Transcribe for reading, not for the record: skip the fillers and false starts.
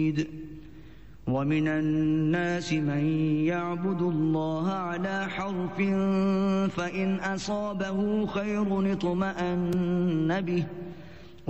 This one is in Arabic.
ومن الناس من يعبد الله على حرف فإن أصابه خير اطمأن به